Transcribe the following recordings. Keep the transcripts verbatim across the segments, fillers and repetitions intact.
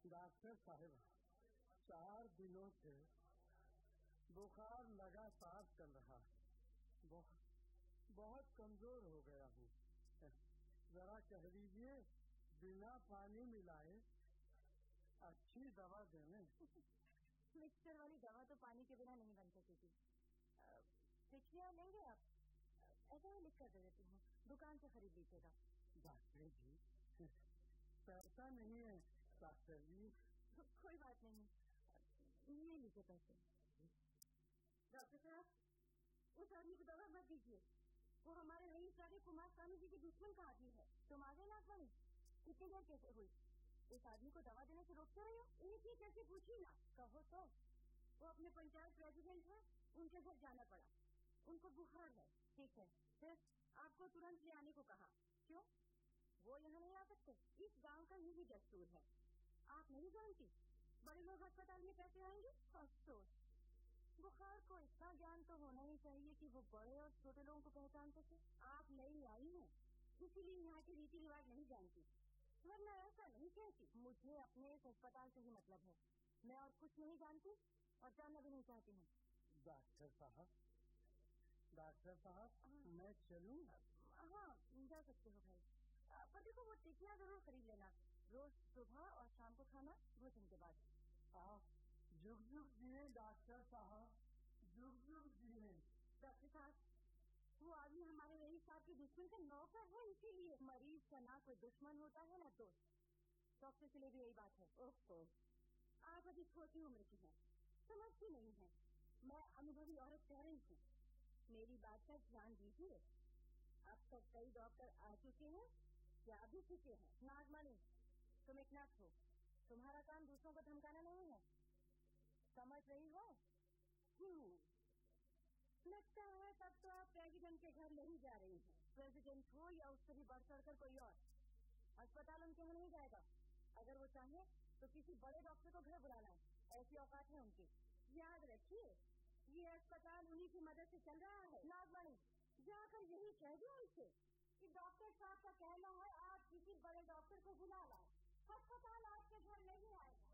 Doctor साहब, चार दिनों से बुखार लगातार चल रहा है। बहुत बहुत कमजोर हो गया हूँ। जरा कह दीजिए, बिना पानी मिलाए अच्छी दवा देने। मिक्सचर वाली दवा तो पानी के बिना नहीं बन सकेगी। शिक्षिया लेंगे आप? ऐसा ही लिख कर दे देती हूँ, दुकान से खरीद लीजिएगा। डॉक्टर जी, पैसा नहीं है डॉक्टर जी। कोई बात नहीं, ये लीजिए पैसे। डॉक्टर साहब, उस आदमी को दवा मत दीजिए, वो हमारे रईस राजे कुमार स्वामी जी के दुश्मन का आदमी है। तुम आगे ना स्वामी, कितनी देर कैसे हुई? उस आदमी को दवा देने से रोकते रही हो? एक ही कैसे पूछी ना। कहो तो। वो अपने पंचायत प्रेसिडेंट है, उनके घर जाना पड़ा, उनको बुखार है। ठीक है, फिर आपको तुरंत ले आने को कहा। क्यों? वो यहाँ नहीं आ सकते? इस गांव का यही दस्तूर है। आप नहीं जानती, बड़े लोग अस्पताल में कैसे आएंगे? अफसोस, बुखार को इतना ज्ञान तो होना ही चाहिए कि वो बड़े और छोटे लोगों को पहचान सके। आप नई आई हैं, इसीलिए यहाँ के रीति रिवाज नहीं जानती, वरना ऐसा नहीं कहती। मुझे अपने इस अस्पताल से ही मतलब है, मैं और कुछ नहीं जानती और जानना भी नहीं चाहती हूँ। डॉक्टर साहब, डॉक्टर साहब, मैं चलूं? हाँ, जा सकते हो भाई, पर देखो वो टिकिया जरूर खरीद लेना, रोज सुबह और शाम को खाना भोजन के बाद। आप जुग जुग जिए डॉक्टर साहब, जुग जुग जिए। डॉक्टर साहब, वो आदमी हमारे रईस साहब के दुश्मन का नौकर है, इसीलिए। मरीज का ना कोई दुश्मन होता है ना दोस्त, डॉक्टर के लिए भी यही बात है। ओहो, आप अभी छोटी उम्र की हैं, समझती नहीं है। मैं अनुभवी औरत कह रही हूँ, मेरी बात का ध्यान दीजिए। अब तक कई डॉक्टर आ चुके हैं, जा भी चुके हैं। नागमणि, तुम एक नर्स हो, तुम्हारा काम दूसरों को धमकाना नहीं है, समझ रही हो? क्यों? लगता है तब तो आप प्रेसिडेंट के घर नहीं जा रही हैं। प्रेसिडेंट हो या उससे भी बढ़ चढ़ कर कोई और, अस्पताल उनके यहाँ नहीं जाएगा। अगर वो चाहे तो किसी बड़े डॉक्टर को घर बुलाना है, ऐसी औकात है उनकी। याद रखिए, ये अस्पताल उन्हीं की मदद से चल रहा है। नागमणि, जाकर यही कह दो उनसे कि डॉक्टर साहब का कहना है आप किसी बड़े डॉक्टर को बुला लाओ, अस्पताल आपके घर नहीं आएगा।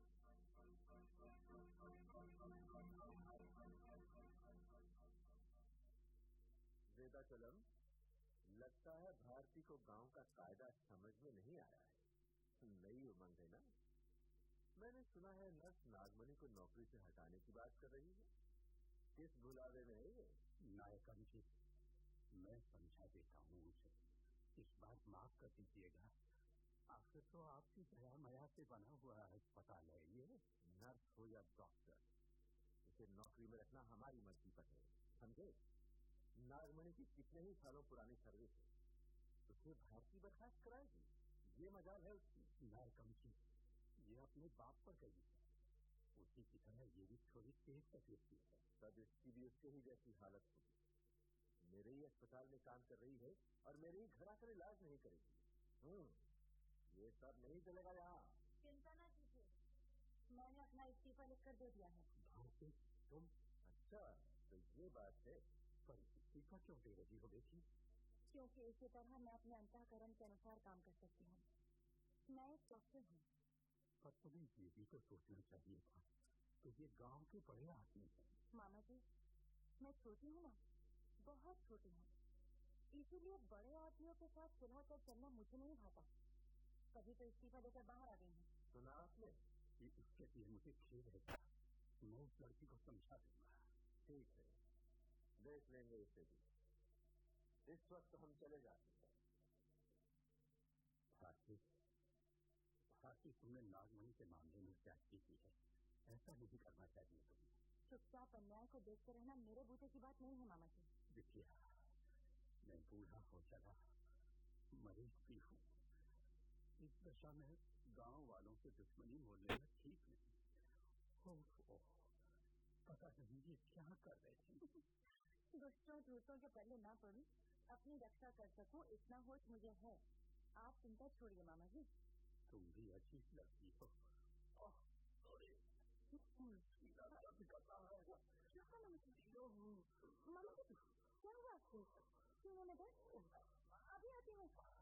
वेदाचलम, लगता है भारती को गांव का कायदा समझ में नहीं आया है। नई उमंग है ना? मैंने सुना है नर्स नागमणि को नौकरी से हटाने की बात कर रही है। किस भुलावे में है ये? नायकम जी, मैं समझा देता हूँ उसे, इस बार माफ कर दीजिएगा। आखिर तो आपकी दया माया से बना हुआ अस्पताल है ये। नर्स हो या डॉक्टर, उसे नौकरी में रखना हमारी मर्जी पर है, समझे? नागमणि की कितने ही सालों पुरानी सर्विस है, उसे भारती बर्खास्त कराएगी, ये मजाल है उसकी। नायकम जी, ये अपने बाप पर गई है, उसी की तरह ये भी थोड़ी तेज तकलीफ की है। तब इसकी भी उसके ही जैसी हालत होगी। मेरे ही अस्पताल में काम कर रही है और मेरे ही घर आकर इलाज नहीं करेगी। हम्म, ये सब नहीं चलेगा यहाँ। चिंता न कीजिए, मैंने अपना इस्तीफा लिखकर दे दिया है। भारती, तुम? अच्छा, तो ये बात है। पर इस्तीफा क्यों दे रही हो बेटी? क्योंकि इसी तरह मैं अपने अंतःकरण के अनुसार काम कर सकती हूँ। मैं एक डॉक्टर हूँ। पर तुम्हें ये भी तो सोचना चाहिए था कि ये गांव के बड़े आदमी हैं। मामा जी, मैं छोटी हूँ ना, बहुत छोटी हूँ, इसीलिए बड़े आदमियों के साथ सुलह कर चलना मुझे नहीं भाता। कभी तो इस्तीफा देकर बाहर आ गई हूँ। सुना आपने? इसके लिए मुझे खेद है, मैं उस लड़की को समझा दूंगा। ठीक है, देख लेंगे इसे भी। इस वक्त हम चले जाते हैं। भारती, भारती, तुमने नागमणि के मामले में ज्यादती की है, ऐसा नहीं करना चाहिए तुम्हें। चुपचाप अन्याय को देखते रहना मेरे बूते की बात नहीं है मामा जी। बिटिया, मैं बूढ़ा हो चला, मरीज भी हूँ, इस दशा में गांव वालों से दुश्मनी मोलने में ठीक नहीं। ओह ओह, पता नहीं ये क्या कर रहे थे। दुष्टों धूर्तों के पल्ले ना पड़ूं, अपनी रक्षा कर सकूं, इतना होश मुझे है। आप चिंता छोड़िए मामा जी। तुम भी अजीब लगती हो। ओह, सॉरी। क्या हुआ आपको? क्यों में दर्द? अभी आती हूँ।